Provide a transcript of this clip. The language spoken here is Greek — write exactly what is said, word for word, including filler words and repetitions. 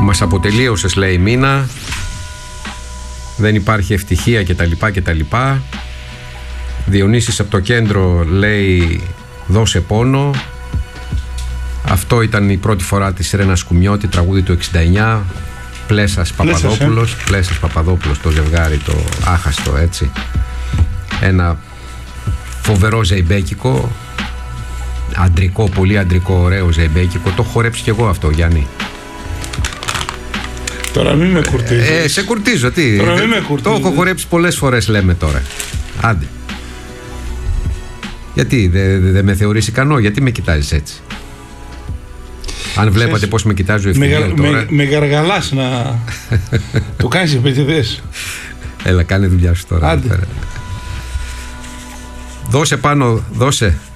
Μας αποτελείωσες, λέει η Μίνα. Δεν υπάρχει ευτυχία κτλ κτλ. Διονύσης από το κέντρο λέει δώσε πόνο. Αυτό ήταν η πρώτη φορά της Ρένας Κουμιώτη, τραγούδι του εξήντα εννιά. Πλέσας Παπαδόπουλος. Πλέσας Παπαδόπουλος, το ζευγάρι το άχαστο, έτσι. Ένα φοβερό ζεϊμπέκικο, αντρικό, πολύ αντρικό, ωραίο ζεϊμπέκικο. Το έχω χορέψει κι εγώ αυτό, Γιάννη. Τώρα μην με κουρτίζεις. Ε, σε κουρτίζω, τι. Τώρα μην με κουρτίζεις. Το έχω χορέψει πολλές φορές, λέμε τώρα. Άντε. Γιατί δεν δε, δε με θεωρείς ικανό, γιατί με κοιτάζεις έτσι? Αν βλέπατε Ξέρεις, πώς με κοιτάζει ο Ευθυμίου με, τώρα. Με, με γαργαλάς να το κάνεις επίτηδες. Έλα, κάνε δουλειά σου τώρα. Άντε. Δώσε πάνω, δώσε.